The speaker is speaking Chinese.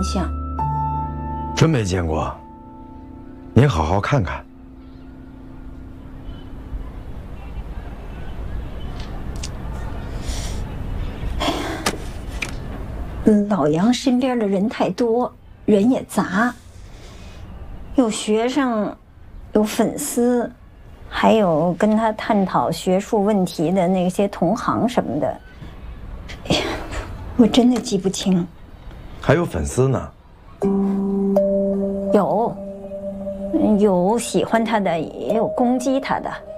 象。 真没见过，您好好看看。 老杨身边的人太多，人也杂，有学生，有粉丝，还有跟他探讨学术问题的那些同行什么的。哎呀，我真的记不清。 还有粉丝呢？ 有喜欢他的，也有攻击他的。